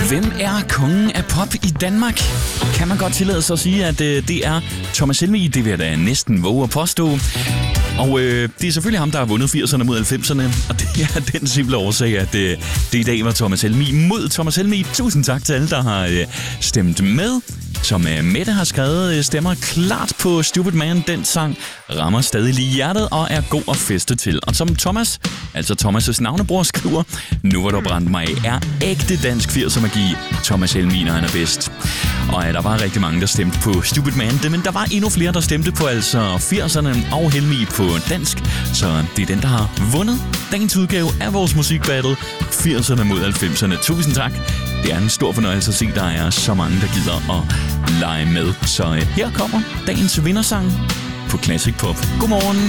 Hvem er kongen af pop i Danmark? Kan man godt tillade sig at sige, at det er Thomas Helmig? Det vil jeg da næsten våge at påstå. Og det er selvfølgelig ham, der har vundet 80'erne mod 90'erne, og det er den simple årsag, at det i dag var Thomas Helmig mod Thomas Helmig. Tusind tak til alle, der har stemt med. Som Mette har skrevet, stemmer klart på Stupid Man. Den sang rammer stadig lige hjertet og er god at feste til. Og som Thomas, altså Thomas' navnebror, skriver, nu hvor du brændt mig af, er ægte dansk 80'er magi Thomas Helmig, når han er bedst. Og der var rigtig mange, der stemte på Stupid Man, men der var endnu flere, der stemte på altså 80'erne og Helmig på dansk. Så det er den, der har vundet dagens udgave af vores musikbattle 80'erne mod 90'erne. Tusind tak. Det er en stor fornøjelse at se, der er så mange, der gider at lege med. Så her kommer dagens vindersang på Classic Pop. Godmorgen.